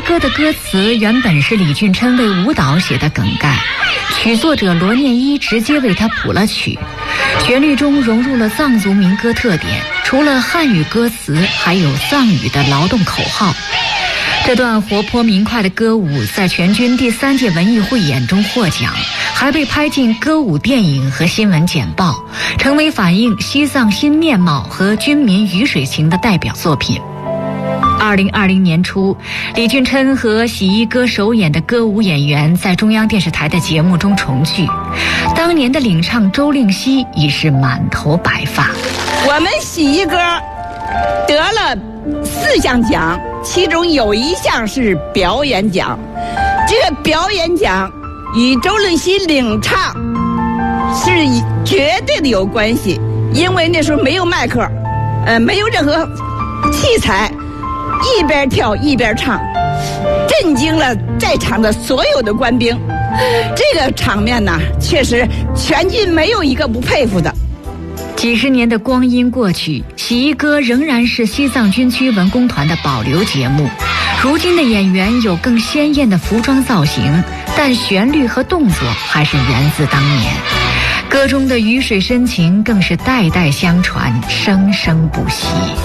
歌的歌词原本是李俊琛为舞蹈写的梗概，曲作者罗念一直接为他谱了曲，旋律中融入了藏族民歌特点，除了汉语歌词，还有藏语的劳动口号。这段活泼明快的歌舞在全军第3届文艺汇演中获奖，还被拍进歌舞电影和新闻简报，成为反映西藏新面貌和军民鱼水情的代表作品。2020年初，李俊琛和洗衣歌首演的歌舞演员在中央电视台的节目中重聚，当年的领唱周令西已是满头白发。 我们洗衣歌得了4项奖，其中有1项是表演奖。这个表演奖与周令西领唱是绝对的有关系，因为那时候没有麦克，没有任何器材，一边跳一边唱，震惊了在场的所有的官兵。这个场面呢，确实全军没有一个不佩服的。 几十年的光阴过去，洗衣歌仍然是西藏军区文工团的保留节目。如今的演员有更鲜艳的服装造型，但旋律和动作还是源自当年。歌中的鱼水深情更是代代相传，生生不息。